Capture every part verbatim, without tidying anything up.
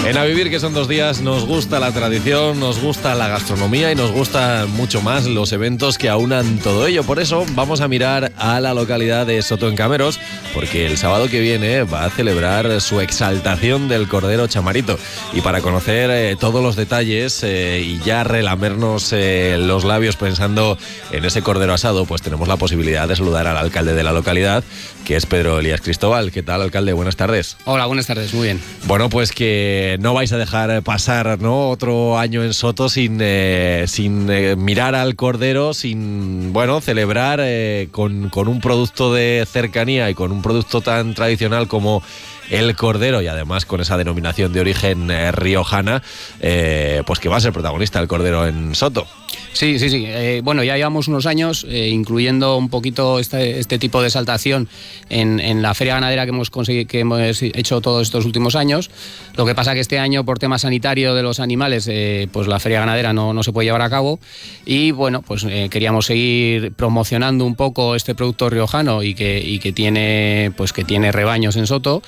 En A Vivir, que son dos días, nos gusta la tradición, nos gusta la gastronomía y nos gustan mucho más los eventos que aunan todo ello. Por eso vamos a mirar a la localidad de Soto en Cameros, porque el sábado que viene va a celebrar su exaltación del Cordero Chamarito. Y para conocer eh, todos los detalles eh, y ya relamernos eh, los labios pensando en ese cordero asado, pues tenemos la posibilidad de saludar al alcalde de la localidad, que es Pedro Elías Cristóbal. ¿Qué tal, alcalde? Buenas tardes. Hola, buenas tardes, muy bien. Bueno, pues que no vais a dejar pasar, ¿no?, otro año en Soto sin, eh, sin eh, mirar al cordero, sin, bueno, celebrar eh, con, con un producto de cercanía y con un producto tan tradicional como el cordero, y además con esa denominación de origen eh, riojana, eh, pues que va a ser protagonista el cordero en Soto. Sí, sí, sí. Eh, bueno, ya llevamos unos años eh, incluyendo un poquito este, este tipo de exaltación en, en la feria ganadera que hemos conseguido, que hemos hecho todos estos últimos años. Lo que pasa que este año, por tema sanitario de los animales, eh, pues la feria ganadera no, no se puede llevar a cabo. Y bueno, pues eh, queríamos seguir promocionando un poco este producto riojano y que, y que tiene, pues que tiene rebaños en Soto.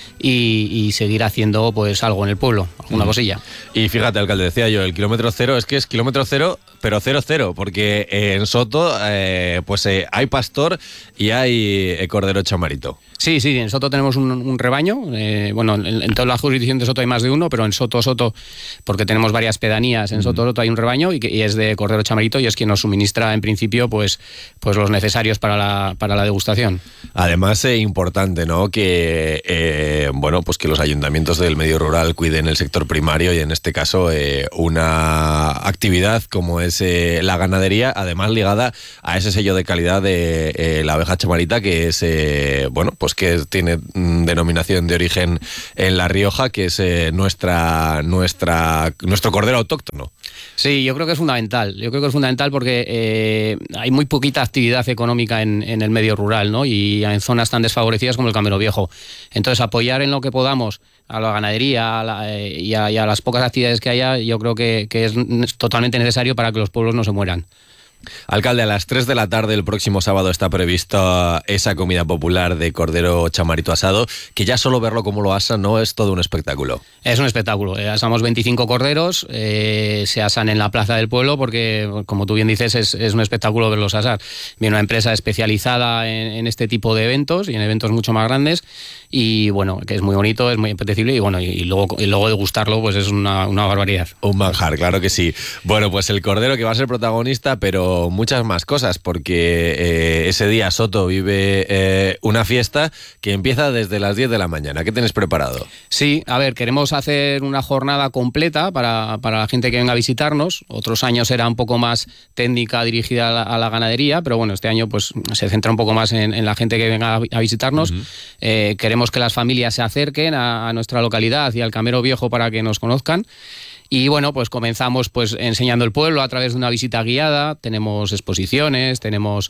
Y, y seguir haciendo pues algo en el pueblo, alguna mm. cosilla. Y fíjate, alcalde, decía yo, el kilómetro cero es que es kilómetro cero, pero cero cero, porque eh, en Soto eh, pues eh, hay pastor y hay eh, cordero chamarito. Sí, sí, en Soto tenemos un, un rebaño, eh, bueno, en, en toda la jurisdicción de Soto hay más de uno, pero en Soto, Soto, porque tenemos varias pedanías, en Soto, Soto hay un rebaño y, que, y es de cordero chamarito y es quien nos suministra en principio pues, pues los necesarios para la, para la degustación. Además, es eh, importante, ¿no?, que eh, bueno, pues que los ayuntamientos del medio rural cuiden el sector primario y en este caso eh, una actividad como es eh, la ganadería, además ligada a ese sello de calidad de eh, la abeja chamarita, que es, eh, bueno, pues que tiene mm, denominación de origen en La Rioja, que es eh, nuestra, nuestra, nuestro cordero autóctono. Sí, yo creo que es fundamental. Yo creo que es fundamental porque eh, hay muy poquita actividad económica en, en el medio rural, ¿no? Y en zonas tan desfavorecidas como el Camero Viejo. Entonces, apoyar en lo que podamos a la ganadería a la, eh, y, a, y a las pocas actividades que haya, yo creo que, que es totalmente necesario para que los pueblos no se mueran. Alcalde, a las tres de la tarde el próximo sábado está prevista esa comida popular de cordero chamarito asado, que ya solo verlo como lo asan no es todo un espectáculo. Es un espectáculo. Eh, asamos veinticinco corderos, eh, se asan en la plaza del pueblo porque, como tú bien dices, es, es un espectáculo verlos asar. Viene una empresa especializada en, en este tipo de eventos y en eventos mucho más grandes y, bueno, que es muy bonito, es muy apetecible y, bueno, y, y, luego, y luego degustarlo pues es una, una barbaridad. Un manjar, claro que sí. Bueno, pues el cordero que va a ser protagonista, pero muchas más cosas, porque eh, ese día Soto vive eh, una fiesta que empieza desde las diez de la mañana. ¿Qué tienes preparado? Sí, a ver, queremos hacer una jornada completa para, para la gente que venga a visitarnos. Otros años era un poco más técnica, dirigida a la, a la ganadería, pero bueno, este año pues se centra un poco más en, en la gente que venga a, a visitarnos. Uh-huh. Eh, queremos que las familias se acerquen a, a nuestra localidad y al Camero Viejo para que nos conozcan. Y bueno, pues comenzamos pues enseñando el pueblo a través de una visita guiada. Tenemos exposiciones, tenemos,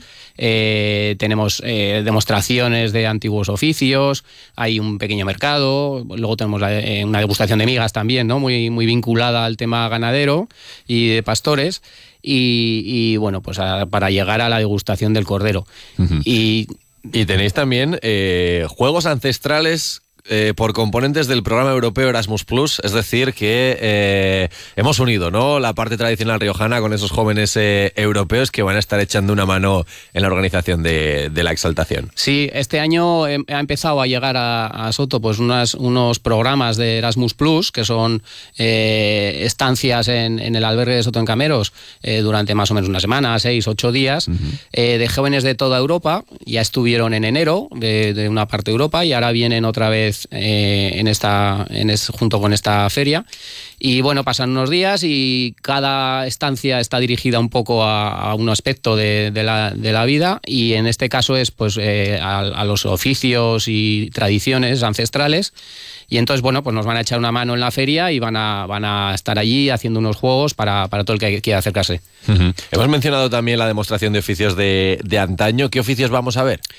eh, tenemos eh, demostraciones de antiguos oficios, hay un pequeño mercado, luego tenemos la, eh, una degustación de migas también, ¿no?, muy, muy vinculada al tema ganadero y de pastores. Y, y bueno, pues a, para llegar a la degustación del cordero. Uh-huh. Y, y tenéis también eh, juegos ancestrales Eh, por componentes del programa europeo Erasmus Plus, es decir, que eh, hemos unido, ¿no?, la parte tradicional riojana con esos jóvenes eh, europeos que van a estar echando una mano en la organización de, de la exaltación. Sí, este año he, ha empezado a llegar a, a Soto pues unas, unos programas de Erasmus Plus, que son eh, estancias en, en el albergue de Soto en Cameros eh, durante más o menos una semana, seis, ocho días, uh-huh. eh, de jóvenes de toda Europa. Ya estuvieron en enero de, de una parte de Europa y ahora vienen otra vez Eh, en esta, en es, junto con esta feria. Y bueno, pasan unos días y cada estancia está dirigida un poco a, a un aspecto de, de, la, de la vida, y en este caso es pues eh, a, a los oficios y tradiciones ancestrales. Y entonces, bueno, pues nos van a echar una mano en la feria y van a, van a estar allí haciendo unos juegos para, para todo el que quiera acercarse. Uh-huh. Hemos mencionado también la demostración de oficios de, de antaño. ¿Qué oficios vamos a ver?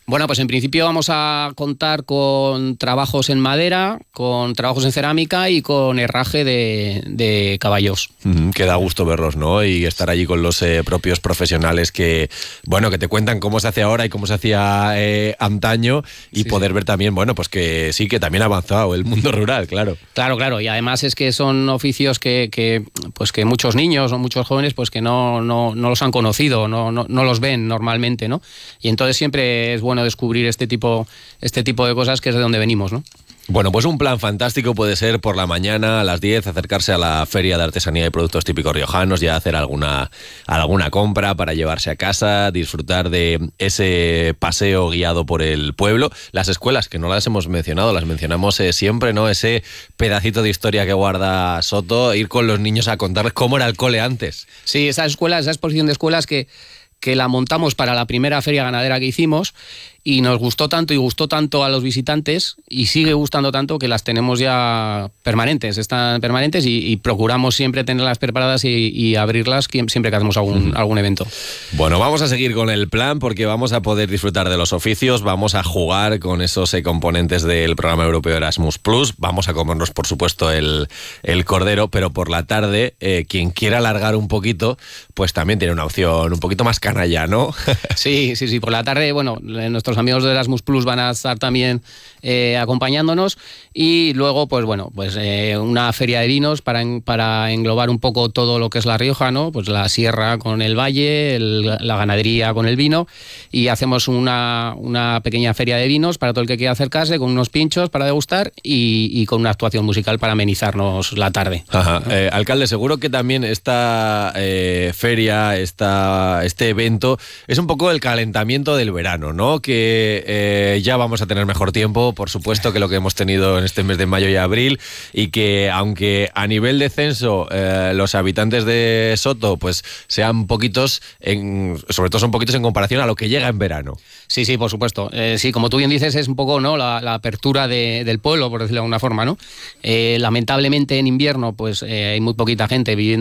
Bueno, pues en principio vamos a contar con trabajos en madera, con trabajos en cerámica y con herraje de, de caballos. Mm, que da gusto verlos, ¿no? Y estar allí con los eh, propios profesionales que, bueno, que te cuentan cómo se hace ahora y cómo se hacía eh, antaño y sí, poder sí. ver también, bueno, pues que sí, que también ha avanzado el mundo rural, claro. Claro, claro, y además es que son oficios que, que pues que muchos niños o muchos jóvenes pues que no, no, no los han conocido, no, no, no los ven normalmente, ¿no? Y entonces siempre es bueno descubrir este tipo, este tipo de cosas, que es de donde venimos, ¿no? Bueno, pues un plan fantástico puede ser por la mañana a las diez acercarse a la Feria de Artesanía y Productos Típicos Riojanos, ya hacer alguna, alguna compra para llevarse a casa, disfrutar de ese paseo guiado por el pueblo. Las escuelas, que no las hemos mencionado, las mencionamos eh, siempre, ¿no? Ese pedacito de historia que guarda Soto, ir con los niños a contarles cómo era el cole antes. Sí, esa escuela, esa exposición de escuelas que que la montamos para la primera feria ganadera que hicimos y nos gustó tanto y gustó tanto a los visitantes y sigue gustando tanto que las tenemos ya permanentes, están permanentes y, y procuramos siempre tenerlas preparadas y, y abrirlas siempre que hacemos algún, uh-huh. algún evento. Bueno, vamos a seguir con el plan porque vamos a poder disfrutar de los oficios, vamos a jugar con esos eh, componentes del programa europeo Erasmus Plus, vamos a comernos por supuesto el, el cordero, pero por la tarde eh, quien quiera alargar un poquito pues también tiene una opción un poquito más canalla, ¿no? Sí, sí, sí, por la tarde, bueno, nuestros amigos de Erasmus Plus van a estar también eh, acompañándonos y luego, pues bueno, pues eh, una feria de vinos para, en, para englobar un poco todo lo que es La Rioja, ¿no? Pues la sierra con el valle, el, la ganadería con el vino y hacemos una, una pequeña feria de vinos para todo el que quiera acercarse con unos pinchos para degustar y, y con una actuación musical para amenizarnos la tarde. Ajá. Eh, alcalde, seguro que también esta eh, feria, esta, este evento es un poco el calentamiento del verano, ¿no? Que eh, ya vamos a tener mejor tiempo, por supuesto, que lo que hemos tenido en este mes de mayo y abril, y que aunque a nivel de censo eh, los habitantes de Soto pues sean poquitos, en, sobre todo son poquitos en comparación a lo que llega en verano. Sí, sí, por supuesto. Eh, sí, como tú bien dices, es un poco, ¿no?, la, la apertura de, del pueblo, por decirlo de alguna forma, ¿no? Eh, lamentablemente en invierno pues eh, hay muy poquita gente viviendo